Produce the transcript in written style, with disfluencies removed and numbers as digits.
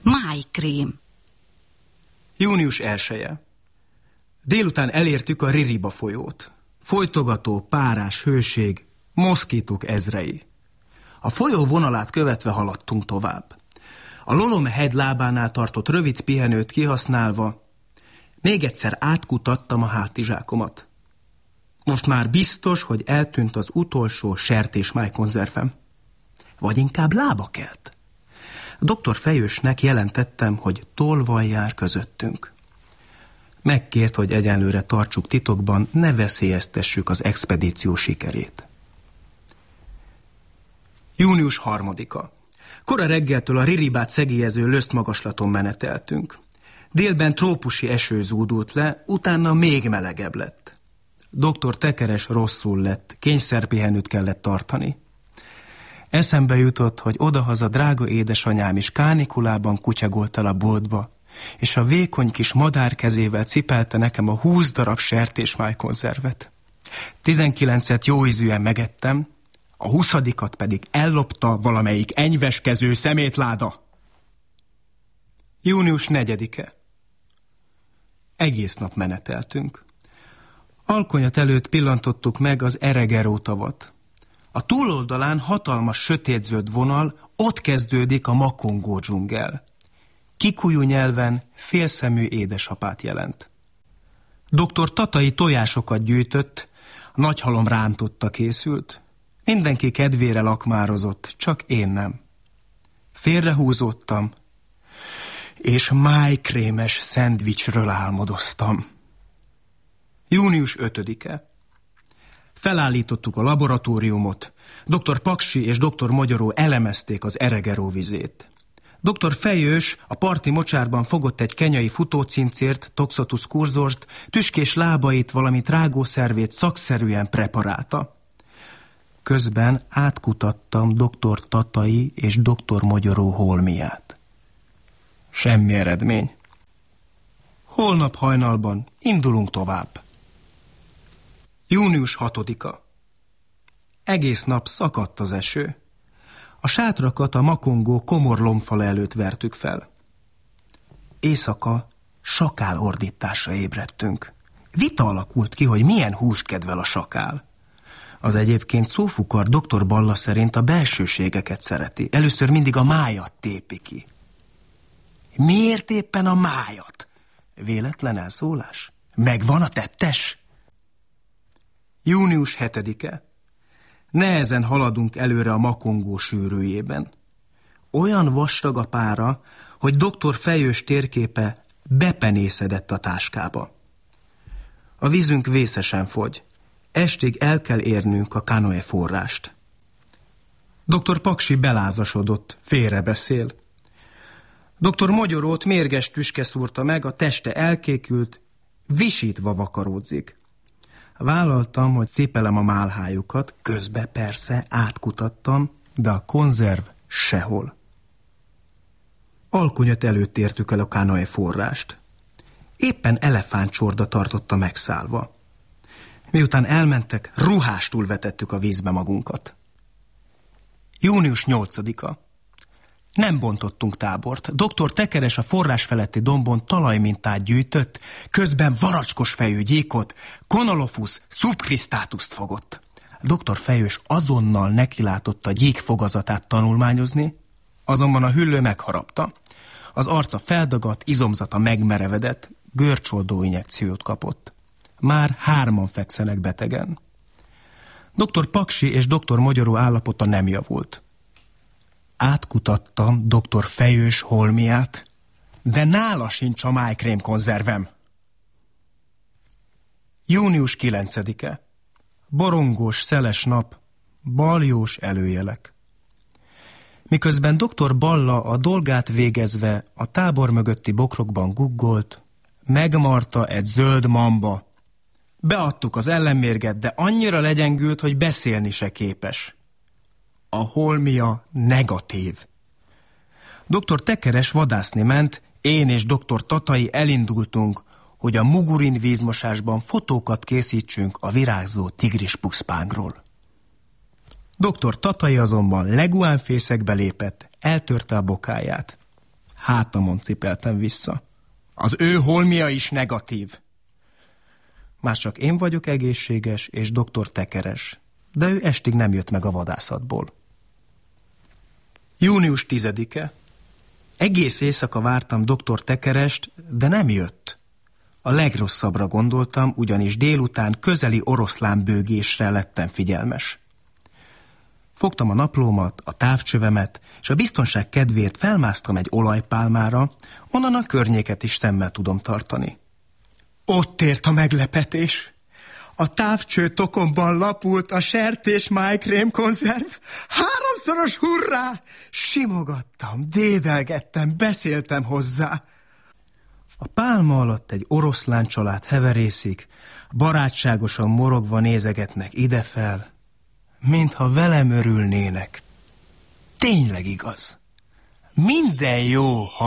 Májkrém. Június 1-e. Délután elértük a Ririba folyót. Folytogató, párás hőség, moszkítók ezrei. A folyó vonalát követve haladtunk tovább. A Lolome-hegy lábánál tartott rövid pihenőt kihasználva még egyszer átkutattam a hátizsákomat. Most már biztos, hogy eltűnt az utolsó sertésmájkonzervem. Vagy inkább lába kelt. Dr. Fejősnek jelentettem, hogy tolvaj jár közöttünk. Megkért, hogy egyenlőre tartsuk titokban, ne veszélyeztessük az expedíció sikerét. Június 3-a. Kora reggeltől a Riribát szegélyező lösztmagaslaton meneteltünk. Délben trópusi eső zúdult le, utána még melegebb lett. Dr. Tekeres rosszul lett, kényszerpihenőt kellett tartani. Eszembe jutott, hogy odahaza drága édesanyám is kánikulában kutyagolt el a boltba, és a vékony kis madár kezével cipelte nekem a 20 darab sertésmájkonzervet. 19-et jóízűen megettem, a 20-at pedig ellopta valamelyik enyveskező szemétláda. Június 4-e. Egész nap meneteltünk. Alkonyat előtt pillantottuk meg az Eregero tavat. A túloldalán hatalmas sötétzöld vonal, ott kezdődik a Makongó dzsungel. Kikuyu nyelven félszemű édesapát jelent. Dr. Tatai tojásokat gyűjtött, a nagyhalom rántotta készült. Mindenki kedvére lakmározott, csak én nem. Félrehúzódtam, és májkrémes szendvicsről álmodoztam. Június 5-e. Felállítottuk a laboratóriumot. Dr. Paksi és dr. Mogyoró elemezték az Eregero vizét. Dr. Fejős a parti mocsárban fogott egy kenyai futócincért, Toxotus curzorst, tüskés lábait, valamint rágószervét szakszerűen preparálta. Közben átkutattam dr. Tatai és dr. Mogyoró holmiát. Semmi eredmény. Holnap hajnalban indulunk tovább. Június 6-a. Egész nap szakadt az eső. A sátrakat a Makongó komor lombfala előtt vertük fel. Éjszaka sakál ordításra ébredtünk. Vita alakult ki, hogy milyen húst kedvel a sakál. Az egyébként szófukar dr. Balla szerint a belsőségeket szereti. Először mindig a májat tépi ki. Miért éppen a májat? Véletlen elszólás? Megvan a tettes? Június 7-e. Nehezen haladunk előre a Makongó sűrűjében. Olyan vastag a pára, hogy dr. Fejős térképe bepenészedett a táskába. A vízünk vészesen fogy. Estig el kell érnünk a Kanoe forrást. Dr. Paksi belázasodott, félrebeszél. Dr. Mogyorót mérges tüske szúrta meg, a teste elkékült, visítva vakaródzik. Vállaltam, hogy cipelem a málhájukat, közben persze átkutattam, de a konzerv sehol. Alkonyat előtt értük el a Kanoe forrást. Éppen elefántcsorda tartotta megszállva. Miután elmentek, ruhástul vetettük a vízbe magunkat. Június 8-a. Nem bontottunk tábort. Dr. Tekeres a forrás feletti dombon talajmintát gyűjtött, közben varacskos fejű gyíkot, Conolophus subcristatuszt fogott. Dr. Fejős azonnal nekilátott a gyík fogazatát tanulmányozni, azonban a hüllő megharapta. Az arca feldagadt, izomzata megmerevedett, görcsoldó injekciót kapott. Már 3 fekszenek betegen. Dr. Paksi és dr. Mogyoró állapota nem javult. Átkutattam dr. Fejős holmiát, de nála sincs a májkrém konzervem. Június 9-e. Borongós, szeles nap, baljós előjelek. Miközben dr. Balla a dolgát végezve a tábor mögötti bokrokban guggolt, megmarta egy zöld mamba. Beadtuk az ellenmérget, de annyira legyengült, hogy beszélni se képes. A holmia negatív. Dr. Tekeres vadászni ment, én és dr. Tatai elindultunk, hogy a Mugurin vízmosásban fotókat készítsünk a virágzó tigrispuszpángról. Dr. Tatai azonban leguánfészekbe lépett, eltörte a bokáját. Hátamon cipeltem vissza. Az ő holmia is negatív. Már csak én vagyok egészséges, és doktor tekeres, de ő estig nem jött meg a vadászatból. Június 10-e. Egész éjszaka vártam doktor tekerest, de nem jött. A legrosszabbra gondoltam, ugyanis délután közeli oroszlánbőgésre lettem figyelmes. Fogtam a naplómat, a távcsövemet, és a biztonság kedvéért felmásztam egy olajpálmára, onnan a környéket is szemmel tudom tartani. Ott ért a meglepetés. A távcső tokomban lapult a sertés-májkrém konzerv. 3-szoros hurrá! Simogattam, dédelgettem, beszéltem hozzá. A pálma alatt egy oroszlán család heverészik, barátságosan morogva nézegetnek idefel, mintha velem örülnének. Tényleg igaz. Minden jó,